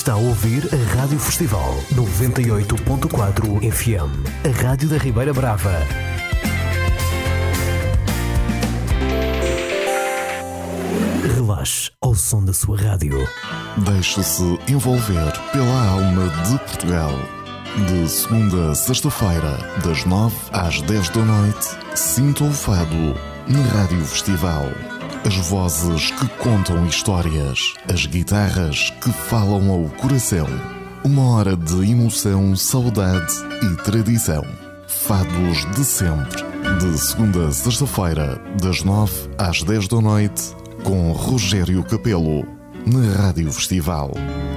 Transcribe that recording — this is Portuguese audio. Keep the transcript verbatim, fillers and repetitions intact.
Está a ouvir a Rádio Festival noventa e oito ponto quatro F M, a Rádio da Ribeira Brava. Relaxe ao som da sua rádio. Deixe-se envolver pela alma de Portugal. De segunda a sexta-feira, das nove às dez da noite, sinta o fado na Rádio Festival. As vozes que contam histórias, as guitarras que falam ao coração. Uma hora de emoção, saudade e tradição. Fados de sempre. De segunda a sexta-feira, das nove às dez da noite, com Rogério Capelo, na Rádio Festival.